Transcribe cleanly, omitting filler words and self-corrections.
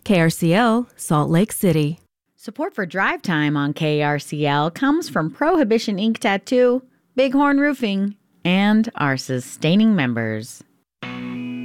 KRCL, Salt Lake City. Support for Drive Time on KRCL comes from Prohibition Ink Tattoo, Bighorn Roofing, and our sustaining members.